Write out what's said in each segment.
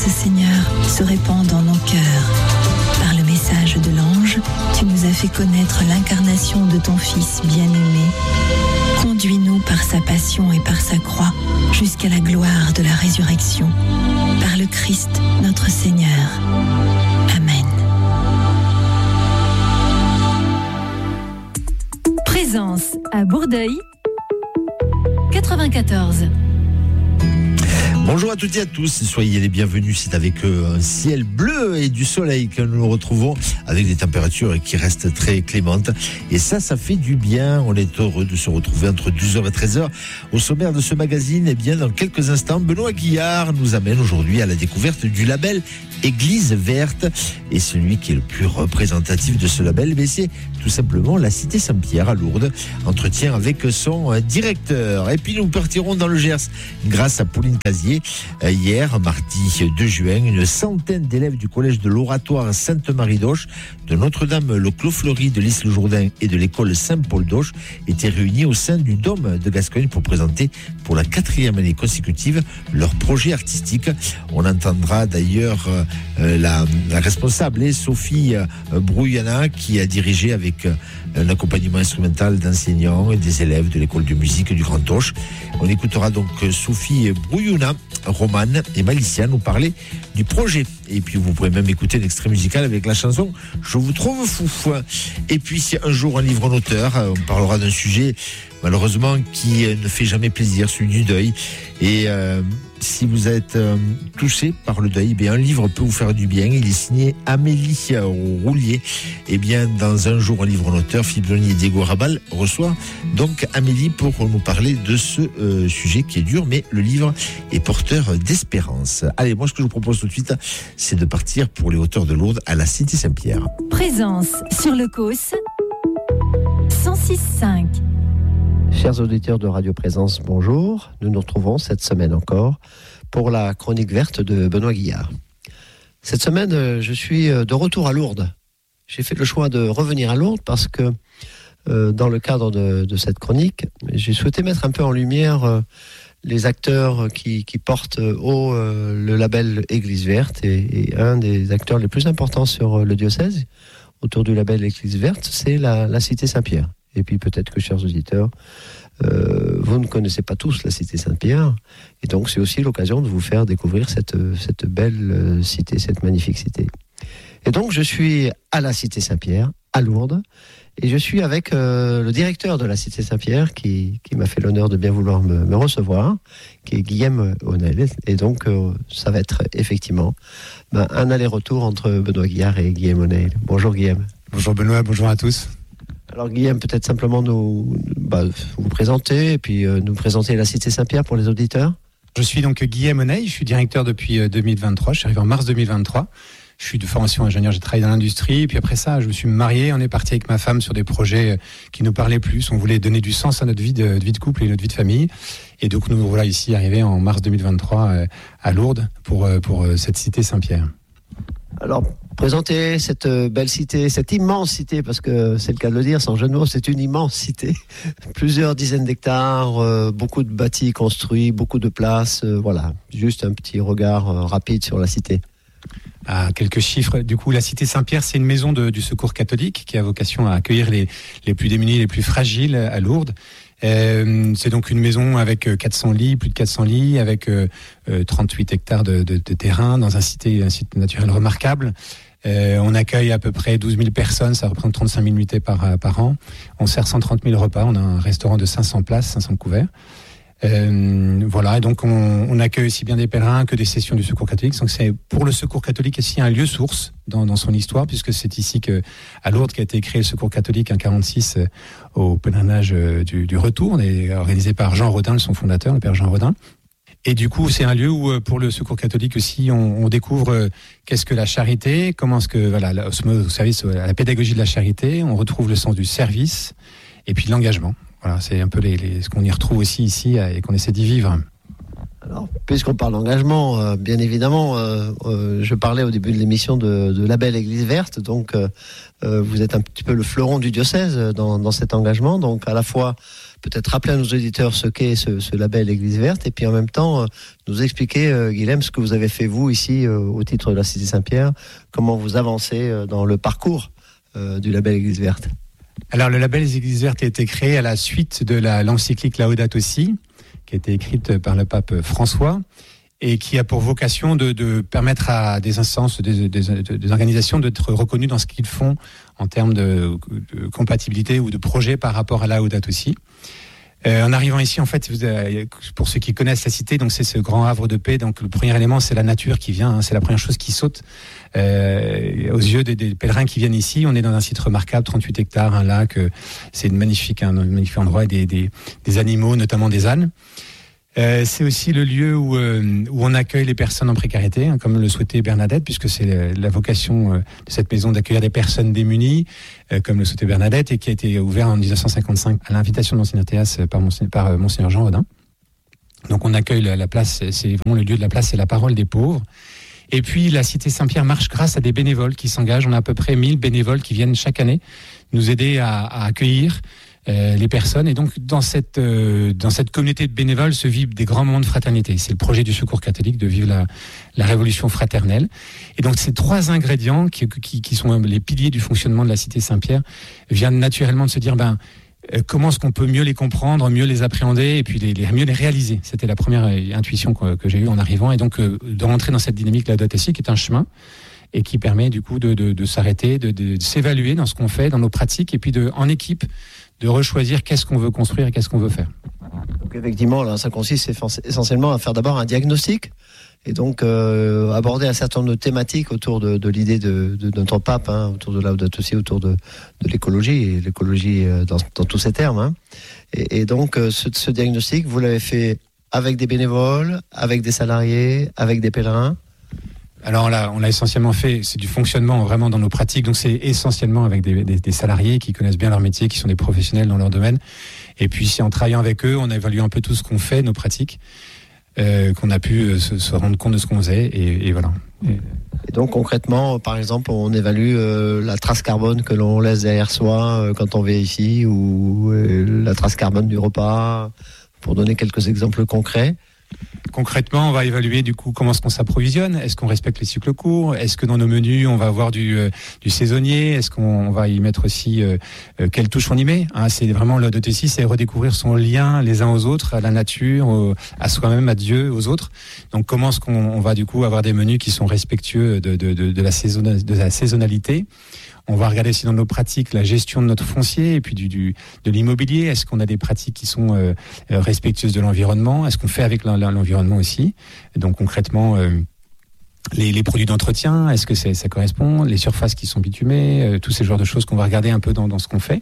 grâce, Seigneur, se répande dans nos cœurs. Par le message de l'ange, tu nous as fait connaître l'incarnation de ton Fils bien-aimé. Conduis-nous par sa passion et par sa croix jusqu'à la gloire de la résurrection. Par le Christ, notre Seigneur. Amen. Présence à Bourdeuil, 94. Bonjour à toutes et à tous, soyez les bienvenus. C'est avec un ciel bleu et du soleil que nous nous retrouvons, avec des températures qui restent très clémentes. Et ça fait du bien. On est heureux de se retrouver entre 12h et 13h. Au sommaire de ce magazine, eh bien, dans quelques instants, Benoît Guillard nous amène aujourd'hui à la découverte du label Église Verte. Et celui qui est le plus représentatif de ce label, c'est tout simplement la Cité Saint-Pierre à Lourdes. Entretien avec son directeur. Et puis nous partirons dans le Gers grâce à Pauline Casier. Hier, mardi 2 juin, une centaine d'élèves du collège de l'Oratoire Sainte-Marie d'Auch, de Notre-Dame-le-Clos-Fleury, de l'Isle-Jourdain et de l'école Saint-Paul d'Auch étaient réunis au sein du Dôme de Gascogne pour présenter pour la 4e année consécutive leur projet artistique. On entendra d'ailleurs la responsable, Sophie Brouillana, qui a dirigé avec un accompagnement instrumental d'enseignants et des élèves de l'école de musique du Grand Auch. On écoutera donc Sophie Brouillana, Romane et Malicia nous parler du projet. Et puis vous pourrez même écouter un extrait musical avec la chanson « Je vous trouve fou ». Et puis si un jour un livre en auteur, on parlera d'un sujet malheureusement qui ne fait jamais plaisir, celui du deuil. Et si vous êtes touché par le deuil, un livre peut vous faire du bien. Il est signé Amélie Roulier. Et bien, dans un jour, un livre en auteur, Philippe Denis et Diego Rabal reçoit donc Amélie pour nous parler de ce sujet qui est dur, mais le livre est porteur d'espérance. Allez, moi, ce que je vous propose tout de suite, c'est de partir pour les hauteurs de Lourdes à la Cité Saint-Pierre. Présence sur le COS 106.5. Chers auditeurs de Radio Présence, bonjour. Nous nous retrouvons cette semaine encore pour la chronique verte de Benoît Guillard. Cette semaine, je suis de retour à Lourdes. J'ai fait le choix de revenir à Lourdes parce que dans le cadre de cette chronique, j'ai souhaité mettre un peu en lumière les acteurs qui portent haut le label Église Verte et un des acteurs les plus importants sur le diocèse autour du label Église Verte, c'est la Cité Saint-Pierre. Et puis peut-être que, chers auditeurs, vous ne connaissez pas tous la Cité Saint-Pierre. Et donc c'est aussi l'occasion de vous faire découvrir cette belle cité, cette magnifique cité. Et donc je suis à la Cité Saint-Pierre, à Lourdes. Et je suis avec le directeur de la Cité Saint-Pierre qui m'a fait l'honneur de bien vouloir me recevoir, qui est Guillaume Honnel. Et donc ça va être effectivement un aller-retour entre Benoît Guillard et Guillaume Honnel. Bonjour Guillaume. Bonjour Benoît, bonjour à tous. Alors Guillaume, peut-être simplement vous présenter et puis nous présenter la Cité Saint-Pierre pour les auditeurs. Je suis donc Guillaume Honnel, je suis directeur depuis 2023, je suis arrivé en mars 2023. Je suis de formation ingénieur, j'ai travaillé dans l'industrie, et puis après ça, je me suis marié, on est parti avec ma femme sur des projets qui nous parlaient plus, on voulait donner du sens à notre vie de couple et notre vie de famille. Et donc nous voilà ici arrivés en mars 2023 à Lourdes pour cette Cité Saint-Pierre. Alors, présenter cette belle cité, cette immense cité, parce que c'est le cas de le dire, sans jeu de mots, c'est une immense cité. Plusieurs dizaines d'hectares, beaucoup de bâtis construits, beaucoup de places, voilà. Juste un petit regard rapide sur la cité. Quelques chiffres. Du coup, la Cité Saint-Pierre, c'est une maison du Secours catholique qui a vocation à accueillir les plus démunis, les plus fragiles à Lourdes. C'est donc une maison avec 400 lits, plus de 400 lits, avec 38 hectares de terrain dans un site naturel remarquable. On accueille à peu près 12 000 personnes, ça représente 35 000 nuitées par an. On sert 130 000 repas, on a un restaurant de 500 places, 500 couverts. Voilà, et donc on accueille aussi bien des pèlerins que des sessions du Secours catholique. Donc c'est pour le Secours catholique aussi un lieu source dans son histoire, puisque c'est ici à Lourdes qu'a été créé le Secours catholique en 1946 au pèlerinage du retour, organisé par Jean Rodin, son fondateur, le père Jean Rodin. Et du coup, c'est un lieu où, pour le Secours catholique aussi, on découvre qu'est-ce que la charité, comment est-ce que au service, à la pédagogie de la charité, on retrouve le sens du service et puis de l'engagement. Voilà, c'est un peu ce qu'on y retrouve aussi ici et qu'on essaie d'y vivre. Alors, puisqu'on parle d'engagement, bien évidemment, je parlais au début de l'émission de label Église Verte, donc vous êtes un petit peu le fleuron du diocèse dans cet engagement, donc à la fois peut-être rappeler à nos auditeurs ce qu'est ce label Église Verte, et puis en même temps nous expliquer, Guilhem, ce que vous avez fait vous ici au titre de la Cité Saint-Pierre, comment vous avancez dans le parcours du label Église Verte. Alors le label Église Verte a été créé à la suite de l'encyclique Laudato Si, qui a été écrite par le pape François et qui a pour vocation de permettre à des instances, des organisations d'être reconnues dans ce qu'ils font en termes de compatibilité ou de projet par rapport à Laudato Si. En arrivant ici, en fait, pour ceux qui connaissent la cité, donc c'est ce grand havre de paix. Donc le premier élément, c'est la nature qui vient. C'est la première chose qui saute aux yeux des pèlerins qui viennent ici. On est dans un site remarquable, 38 hectares, un lac. C'est un magnifique endroit, et des animaux, notamment des ânes. C'est aussi le lieu où on accueille les personnes en précarité, comme le souhaitait Bernadette, puisque c'est la vocation de cette maison d'accueillir des personnes démunies, comme le souhaitait Bernadette, et qui a été ouvert en 1955 à l'invitation de Monseigneur Théas par Monseigneur Jean Rodin. Donc on accueille la place, c'est vraiment le lieu de la place, c'est la parole des pauvres. Et puis la Cité Saint-Pierre marche grâce à des bénévoles qui s'engagent. On a à peu près 1000 bénévoles qui viennent chaque année nous aider à accueillir les personnes. Et donc dans cette communauté de bénévoles se vivent des grands moments de fraternité. C'est le projet du Secours catholique de vivre la révolution fraternelle. Et donc ces trois ingrédients qui sont les piliers du fonctionnement de la Cité Saint-Pierre viennent naturellement de se dire comment est-ce qu'on peut mieux les comprendre, mieux les appréhender et puis mieux les réaliser. C'était la première intuition que j'ai eue en arrivant, et donc de rentrer dans cette dynamique Laudato Si qui est un chemin et qui permet du coup de s'arrêter, de s'évaluer dans ce qu'on fait, dans nos pratiques, et puis en équipe de rechoisir qu'est-ce qu'on veut construire et qu'est-ce qu'on veut faire. Donc effectivement, là, ça consiste essentiellement à faire d'abord un diagnostic et donc aborder un certain nombre de thématiques autour de l'idée de notre pape, autour de Laudato Si, autour de l'écologie, et l'écologie dans tous ses termes. Et donc ce diagnostic, vous l'avez fait avec des bénévoles, avec des salariés, avec des pèlerins? Alors là, on l'a essentiellement fait, c'est du fonctionnement vraiment dans nos pratiques, donc c'est essentiellement avec des salariés qui connaissent bien leur métier, qui sont des professionnels dans leur domaine. Et puis en travaillant avec eux, on a évalué un peu tout ce qu'on fait, nos pratiques, qu'on a pu se rendre compte de ce qu'on faisait, et voilà. Et donc concrètement, par exemple, on évalue la trace carbone que l'on laisse derrière soi quand on vient ici, ou la trace carbone du repas, pour donner quelques exemples concrets. Concrètement, on va évaluer du coup comment est-ce qu'on s'approvisionne. Est-ce qu'on respecte les cycles courts? Est-ce que dans nos menus on va avoir du saisonnier? Est-ce qu'on va y mettre aussi quelle touche on y met? C'est vraiment le Laudato Si, c'est redécouvrir son lien les uns aux autres, à la nature, à soi-même, à Dieu, aux autres. Donc comment est-ce qu'on va du coup avoir des menus qui sont respectueux de la saisonnalité? On va regarder aussi dans nos pratiques la gestion de notre foncier et puis de l'immobilier. Est-ce qu'on a des pratiques qui sont respectueuses de l'environnement? Est-ce qu'on fait avec l'environnement aussi? Et donc concrètement, les produits d'entretien, est-ce que ça correspond? Les surfaces qui sont bitumées, tous ces genres de choses qu'on va regarder un peu dans ce qu'on fait.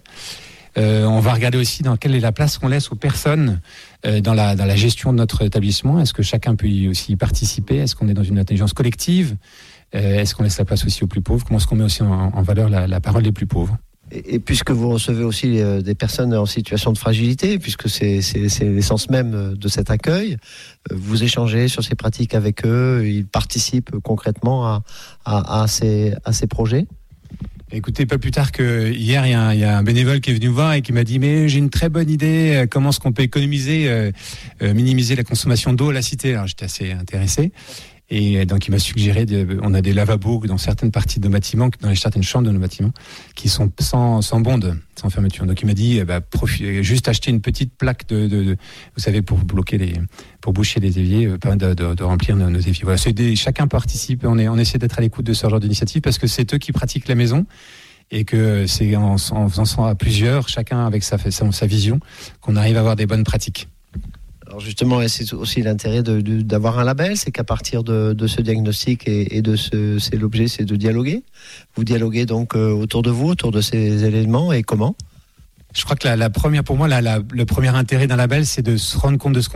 On va regarder aussi dans quelle est la place qu'on laisse aux personnes dans la gestion de notre établissement. Est-ce que chacun peut aussi y participer? Est-ce qu'on est dans une intelligence collective? Est-ce qu'on laisse la place aussi aux plus pauvres? Comment est-ce qu'on met aussi en valeur la parole des plus pauvres? Et puisque vous recevez aussi des personnes en situation de fragilité, puisque c'est l'essence même de cet accueil, vous échangez sur ces pratiques avec eux, ils participent concrètement à ces projets? Écoutez, pas plus tard que hier, il y a un bénévole qui est venu me voir et qui m'a dit « Mais j'ai une très bonne idée, comment est-ce qu'on peut économiser, minimiser la consommation d'eau à la cité ?» Alors j'étais assez intéressé. Et donc, il m'a suggéré, on a des lavabos dans certaines parties de nos bâtiments, dans certaines chambres de nos bâtiments, qui sont sans bonde, sans fermeture. Donc, il m'a dit, juste acheter une petite plaque vous savez, pour boucher les éviers, de remplir nos éviers. Voilà, chacun participe, on essaie d'être à l'écoute de ce genre d'initiative parce que c'est eux qui pratiquent la maison et que c'est en faisant ça à plusieurs, chacun avec sa vision, qu'on arrive à avoir des bonnes pratiques. Alors justement, c'est aussi l'intérêt d'avoir un label, c'est qu'à partir de ce diagnostic c'est l'objet, c'est de dialoguer. Vous dialoguez donc autour de vous, autour de ces éléments, et comment? Je crois que pour moi, le premier intérêt d'un label, c'est de se rendre compte de ce qu'on fait.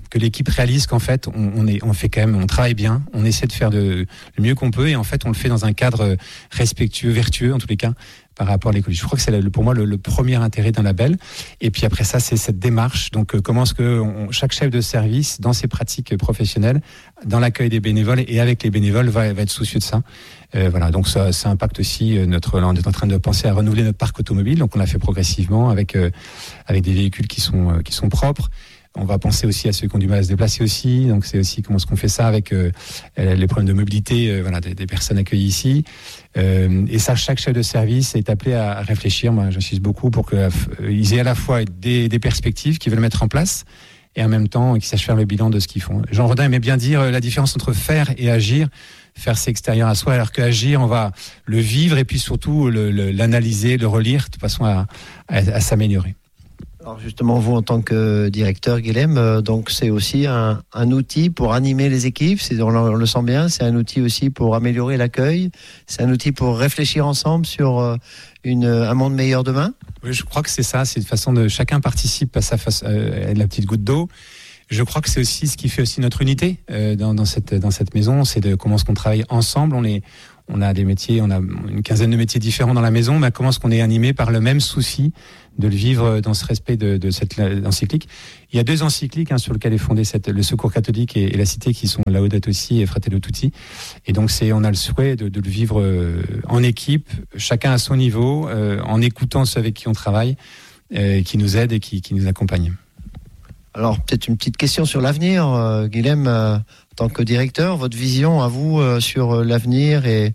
que l'équipe réalise qu'en fait on fait quand même, on travaille bien, on essaie de faire le mieux qu'on peut et en fait on le fait dans un cadre respectueux, vertueux en tous les cas par rapport à l'écologie. Je crois que c'est pour moi le premier intérêt d'un label. Et puis après ça, c'est cette démarche. Donc comment est-ce que chaque chef de service, dans ses pratiques professionnelles, dans l'accueil des bénévoles et avec les bénévoles, va être soucieux de ça. Voilà. Donc ça impacte aussi on est en train de penser à renouveler notre parc automobile. Donc on l'a fait progressivement avec des véhicules qui sont propres. On va penser aussi à ceux qui ont du mal à se déplacer aussi. Donc c'est aussi comment est-ce qu'on fait ça avec les problèmes de mobilité des personnes accueillies ici. Et ça, chaque chef de service est appelé à réfléchir. Moi, j'insiste beaucoup pour qu'ils aient à la fois des perspectives qu'ils veulent mettre en place et en même temps qu'ils sachent faire le bilan de ce qu'ils font. Jean Rodin aimait bien dire la différence entre faire et agir. Faire, c'est extérieur à soi, alors qu'agir, on va le vivre et puis surtout l'analyser, le relire de façon à s'améliorer. Alors justement, vous en tant que directeur, Guilhem, donc c'est aussi un outil pour animer les équipes, on le sent bien, c'est un outil aussi pour améliorer l'accueil, c'est un outil pour réfléchir ensemble sur un monde meilleur demain. Oui, je crois que c'est ça, c'est une façon de chacun participe à la petite goutte d'eau. Je crois que c'est aussi ce qui fait aussi notre unité dans cette maison, c'est de comment est-ce qu'on travaille ensemble. On a des métiers, on a une quinzaine de métiers différents dans la maison, mais comment est-ce qu'on est animé par le même souci de le vivre dans ce respect de cette encyclique. Il y a 2 encycliques sur lesquelles est fondé le Secours catholique et la Cité, qui sont Laudato Si et Fratello Tutti. Et donc on a le souhait de le vivre en équipe, chacun à son niveau, en écoutant ceux avec qui on travaille, qui nous aident et qui nous accompagnent. Alors peut-être une petite question sur l'avenir, Guilhem, en tant que directeur, votre vision à vous sur l'avenir et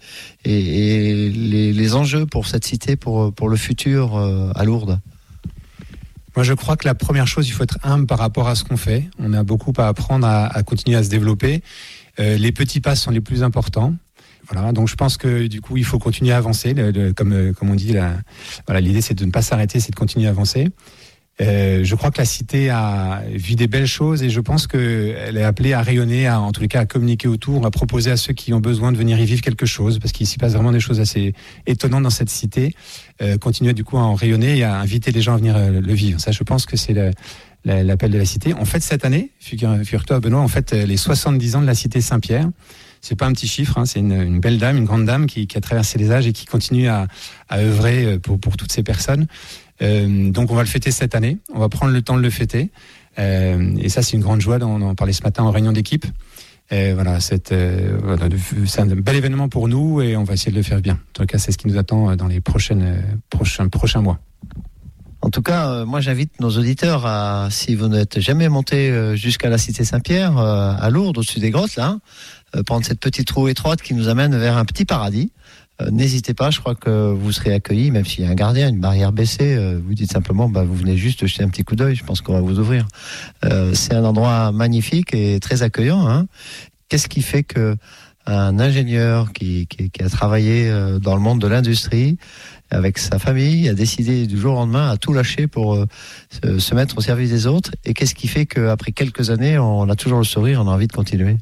les enjeux pour cette cité, pour le futur à Lourdes. Moi, je crois que la première chose, il faut être humble par rapport à ce qu'on fait. On a beaucoup à apprendre à continuer à se développer. Les petits pas sont les plus importants. Voilà, donc je pense que du coup, il faut continuer à avancer. Comme on dit, l'idée, c'est de ne pas s'arrêter, c'est de continuer à avancer. Je crois que la cité a vu des belles choses et je pense qu'elle est appelée à rayonner, en tous les cas à communiquer autour, à proposer à ceux qui ont besoin de venir y vivre quelque chose, parce qu'il s'y passe vraiment des choses assez étonnantes dans cette cité. Continuer du coup à en rayonner et à inviter les gens à venir le vivre. Ça, je pense que c'est l'appel de la cité. En fait, cette année, figure-toi Benoît, en fait, les 70 ans de la cité Saint-Pierre. C'est pas un petit chiffre, c'est une belle dame, une grande dame qui a traversé les âges et qui continue à œuvrer pour toutes ces personnes. Donc on va le fêter cette année, on va prendre le temps de le fêter et ça c'est une grande joie, on en parlait ce matin en réunion d'équipe. Voilà, c'est un bel événement pour nous et on va essayer de le faire bien. En tout cas, c'est ce qui nous attend dans les prochains mois. En tout cas, moi j'invite nos auditeurs si vous n'êtes jamais monté jusqu'à la cité Saint-Pierre, à Lourdes, au-dessus des grottes, là, prendre cette petite roue étroite qui nous amène vers un petit paradis. N'hésitez pas, je crois que vous serez accueillis, même s'il y a un gardien, une barrière baissée, vous dites simplement, vous venez juste jeter un petit coup d'œil, je pense qu'on va vous ouvrir. C'est un endroit magnifique et très accueillant. Qu'est-ce qui fait que un ingénieur qui a travaillé dans le monde de l'industrie, avec sa famille, a décidé du jour au lendemain à tout lâcher pour se mettre au service des autres, et qu'est-ce qui fait qu'après quelques années, on a toujours le sourire, on a envie de continuer?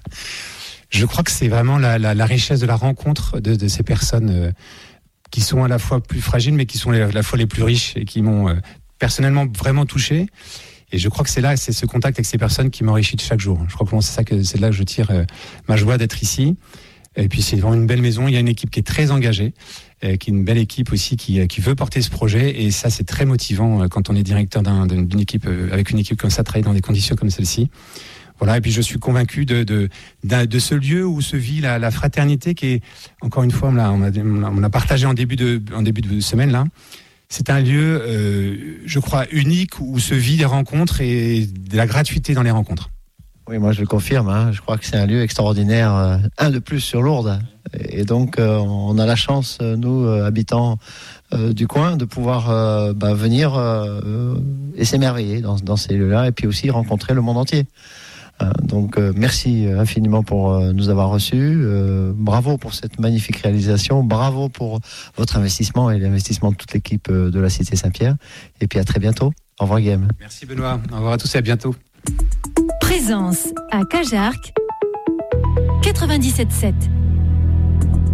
Je crois que c'est vraiment la richesse de la rencontre de ces personnes qui sont à la fois plus fragiles, mais qui sont à la fois les plus riches et qui m'ont personnellement vraiment touché. Et je crois que c'est ce contact avec ces personnes qui m'enrichit de chaque jour. Je crois que c'est de là que je tire ma joie d'être ici. Et puis c'est vraiment une belle maison. Il y a une équipe qui est très engagée, qui est une belle équipe aussi qui veut porter ce projet. Et ça, c'est très motivant quand on est directeur d'une équipe, avec une équipe comme ça, travailler dans des conditions comme celle-ci. Voilà, et puis je suis convaincu de ce lieu où se vit la fraternité qui est, encore une fois, on a partagé en début de semaine là. C'est un lieu, je crois, unique où se vit des rencontres et de la gratuité dans les rencontres. Oui, moi je le confirme, je crois que c'est un lieu extraordinaire, un de plus sur Lourdes. Et donc on a la chance, nous, habitants du coin, de pouvoir venir et s'émerveiller dans ces lieux-là et puis aussi rencontrer le monde entier. Donc merci infiniment pour nous avoir reçus, bravo pour cette magnifique réalisation, bravo pour votre investissement et l'investissement de toute l'équipe de la Cité Saint-Pierre, et puis à très bientôt. Au revoir Guilhem. Merci Benoît, au revoir à tous et à bientôt. Présence à Cajarc 97.7.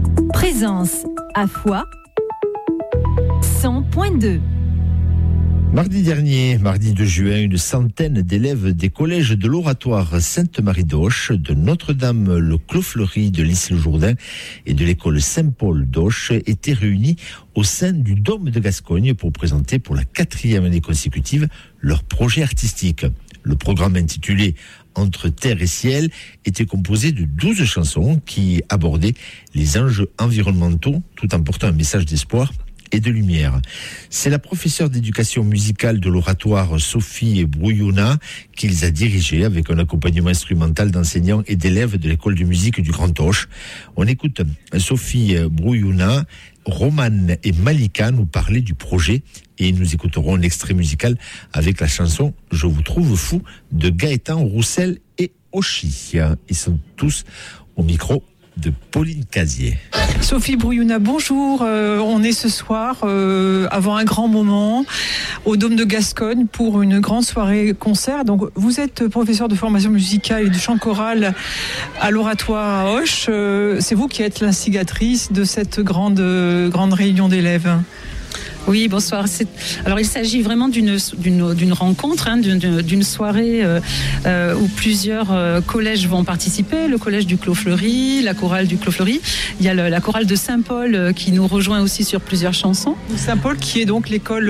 Présence à Foix 100.2. Mardi dernier, mardi 2 juin, une centaine d'élèves des collèges de l'Oratoire Sainte-Marie d'Auch, de Notre-Dame le Clos Fleury de l'Isle-Jourdain et de l'école Saint-Paul d'Auch étaient réunis au sein du Dôme de Gascogne pour présenter pour la 4e année consécutive leur projet artistique. Le programme intitulé Entre terre et ciel était composé de 12 chansons qui abordaient les enjeux environnementaux tout en portant un message d'espoir et de lumière. C'est la professeure d'éducation musicale de l'Oratoire Sophie Brouillonna qui les a dirigés avec un accompagnement instrumental d'enseignants et d'élèves de l'école de musique du Grand Auch. On écoute Sophie Brouillonna, Romane et Malika nous parler du projet et nous écouterons l'extrait musical avec la chanson Je vous trouve fou de Gaëtan Roussel et Ochi. Ils sont tous au micro de Pauline Casier. Sophie Brouillonna, bonjour. On est ce soir avant un grand moment au Dôme de Gascogne pour une grande soirée concert. Donc vous êtes professeur de formation musicale et de chant choral à l'Oratoire à Auch. C'est vous qui êtes l'instigatrice de cette grande réunion d'élèves. Oui, bonsoir. Alors, il s'agit vraiment d'une rencontre, d'une soirée où plusieurs collèges vont participer. Le collège du Clos Fleury, la chorale du Clos Fleury. Il y a la chorale de Saint-Paul qui nous rejoint aussi sur plusieurs chansons. Saint-Paul qui est donc l'école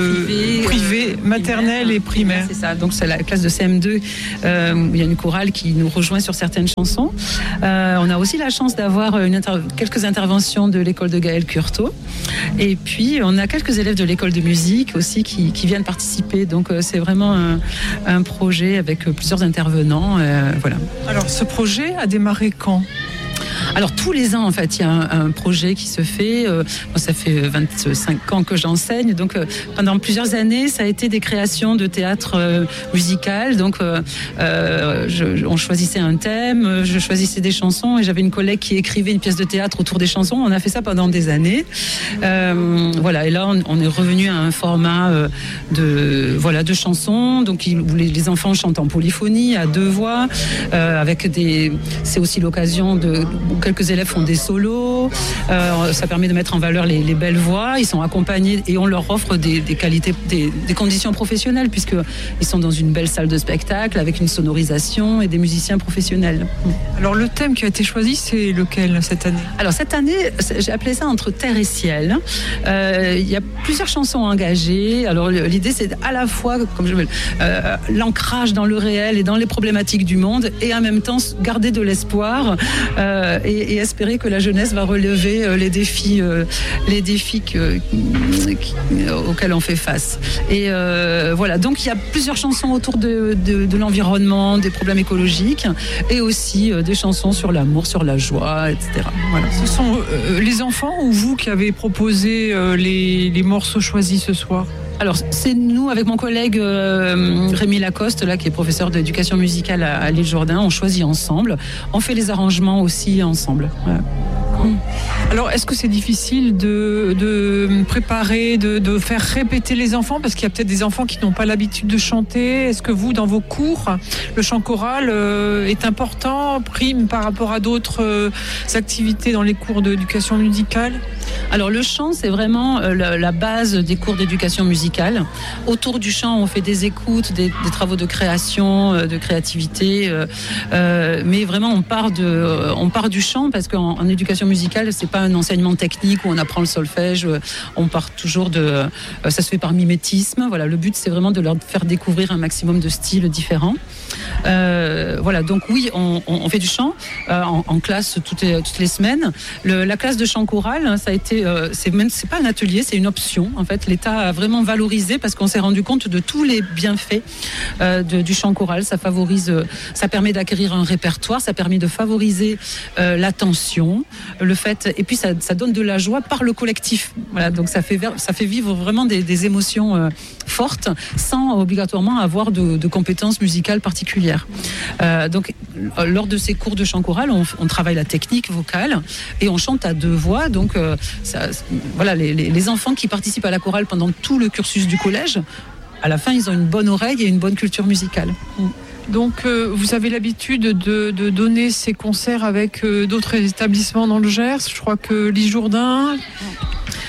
privée maternelle et primaire. C'est ça, donc c'est la classe de CM2. Il y a une chorale qui nous rejoint sur certaines chansons. On a aussi la chance d'avoir quelques interventions de l'école de Gaël Curto. Et puis, on a quelques élèves de l'école de musique aussi qui viennent participer. Donc, c'est vraiment un projet avec plusieurs intervenants. Voilà. Alors, ce projet a démarré quand ? Alors tous les ans en fait il y a un projet qui se fait, ça fait 25 ans que j'enseigne, donc pendant plusieurs années ça a été des créations de théâtre musical, donc on choisissait un thème, je choisissais des chansons et j'avais une collègue qui écrivait une pièce de théâtre autour des chansons. On a fait ça pendant des années, voilà, et là on est revenu à un format de chansons, donc où les enfants chantent en polyphonie à deux voix, c'est aussi l'occasion quelques élèves font des solos, ça permet de mettre en valeur les belles voix. Ils sont accompagnés et on leur offre des qualités, des conditions professionnelles puisqu'ils sont dans une belle salle de spectacle avec une sonorisation et des musiciens professionnels. Alors le thème qui a été choisi, c'est lequel cette année ? Alors cette année, j'ai appelé ça Entre terre et ciel. Il y a plusieurs chansons engagées. Alors l'idée c'est à la fois l'ancrage dans le réel et dans les problématiques du monde et en même temps garder de l'espoir et espérer que la jeunesse va relever les défis auxquels on fait face. Et voilà, donc il y a plusieurs chansons autour de l'environnement, des problèmes écologiques et aussi des chansons sur l'amour, sur la joie, etc. Voilà. Ce sont les enfants ou vous qui avez proposé les morceaux choisis ce soir ? Alors, c'est nous, avec mon collègue Rémi Lacoste, là, qui est professeur d'éducation musicale à l'Île-Jourdain, on choisit ensemble. On fait les arrangements aussi ensemble. Voilà. Alors, est-ce que c'est difficile de préparer, de faire répéter les enfants ? Parce qu'il y a peut-être des enfants qui n'ont pas l'habitude de chanter. Est-ce que vous, dans vos cours, le chant choral est important, prime par rapport à d'autres activités dans les cours d'éducation musicale ? Alors, le chant, c'est vraiment la base des cours d'éducation musicale. Autour du chant, on fait des écoutes, des travaux de création, de créativité. Mais vraiment, on part du chant parce qu'en éducation musicale, c'est pas un enseignement technique où on apprend le solfège. On part toujours ça se fait par mimétisme. Voilà, le but, c'est vraiment de leur faire découvrir un maximum de styles différents. Voilà, donc oui, on fait du chant en classe toutes les semaines. La classe de chant choral, ça a été, c'est pas un atelier, c'est une option. En fait, l'État a vraiment valorisé parce qu'on s'est rendu compte de tous les bienfaits du chant choral. Ça favorise, ça permet d'acquérir un répertoire, ça permet de favoriser l'attention, le fait, et puis ça donne de la joie par le collectif. Voilà, donc ça fait vivre vraiment des émotions fortes sans obligatoirement avoir de compétences musicales particulières. Donc lors de ces cours de chant choral, on travaille la technique vocale et on chante à deux voix. Donc voilà, les enfants qui participent à la chorale pendant tout le cursus du collège, à la fin, ils ont une bonne oreille et une bonne culture musicale. Donc, vous avez l'habitude de donner ces concerts avec d'autres établissements dans le Gers. Je crois que l'Île-Jourdain.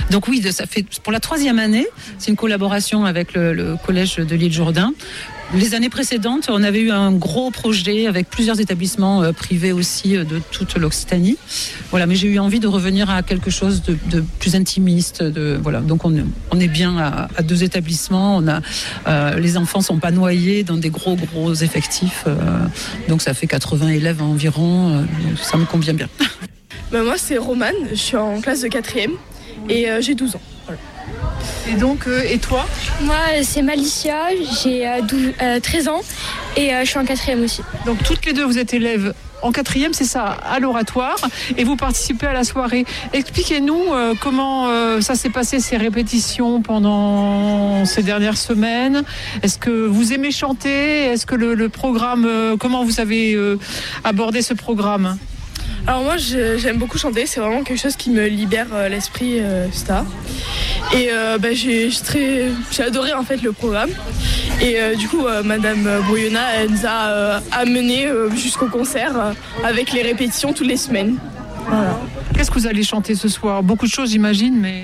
Donc oui, ça fait pour la 3e année, c'est une collaboration avec le collège de l'île Jourdain. Les années précédentes, on avait eu un gros projet avec plusieurs établissements privés aussi de toute l'Occitanie. Voilà, mais j'ai eu envie de revenir à quelque chose de plus intimiste. Voilà, donc on est bien à 2 établissements. Les enfants sont pas noyés dans des gros effectifs. Donc ça fait 80 élèves environ. Donc ça me convient bien. Moi, c'est Romane. Je suis en classe de 4e et j'ai 12 ans. Voilà. Et donc, et toi ? Moi, c'est Malicia, j'ai 13 ans et je suis en 4e aussi. Donc, toutes les deux, vous êtes élèves en 4e, c'est ça, à l'Oratoire, et vous participez à la soirée. Expliquez-nous comment ça s'est passé, ces répétitions pendant ces dernières semaines. Est-ce que vous aimez chanter ? Est-ce que le programme, comment vous avez abordé ce programme ? Alors moi, j'aime beaucoup chanter, c'est vraiment quelque chose qui me libère l'esprit, etc. Et j'ai adoré en fait le programme. Et du coup, Madame Brouillonna, elle nous a amenés jusqu'au concert avec les répétitions toutes les semaines. Voilà. Qu'est-ce que vous allez chanter ce soir ? Beaucoup de choses, j'imagine, mais...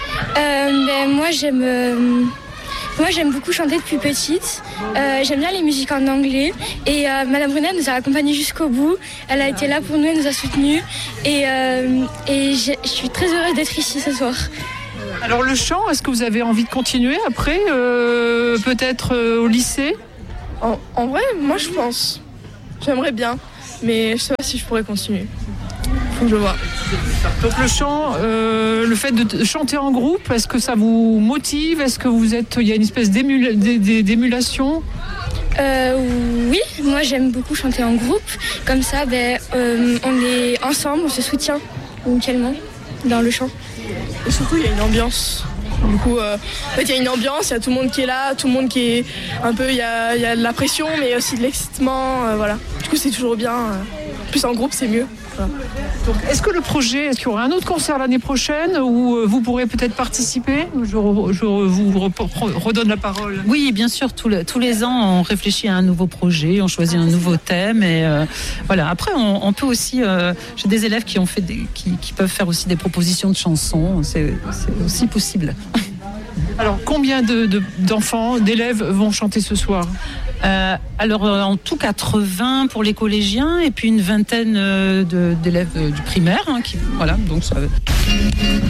Moi, j'aime beaucoup chanter depuis petite. J'aime bien les musiques en anglais. Et Madame Brunel nous a accompagnés jusqu'au bout. Elle a été là pour nous, elle nous a soutenus. Et je suis très heureuse d'être ici ce soir. Alors le chant, est-ce que vous avez envie de continuer après, peut-être au lycée ? En vrai, moi je pense. J'aimerais bien, mais je sais pas si je pourrais continuer. Faut que je vois. Donc le chant, le fait de chanter en groupe, est-ce que ça vous motive ? Est-ce que il y a une espèce d'émulation ? Oui, moi j'aime beaucoup chanter en groupe. Comme ça, on est ensemble, on se soutient mutuellement dans le chant. Et surtout, il y a une ambiance. Du coup, il y a une ambiance, il y a tout le monde qui est là, tout le monde qui est un peu, il y a de la pression, mais aussi de l'excitement, voilà. Du coup, c'est toujours bien. Plus en groupe, c'est mieux. Voilà. Donc, est-ce qu'il y aura un autre concert l'année prochaine où vous pourrez peut-être participer ? Je vous redonne la parole. Oui, bien sûr. Tous les ans, on réfléchit à un nouveau projet, on choisit un nouveau thème. Et voilà. Après, on peut aussi... j'ai des élèves qui peuvent faire aussi des propositions de chansons. C'est aussi possible. Alors, combien d'enfants, d'élèves vont chanter ce soir ? Alors en tout 80 pour les collégiens et puis une vingtaine d'élèves du primaire. Voilà, donc ça...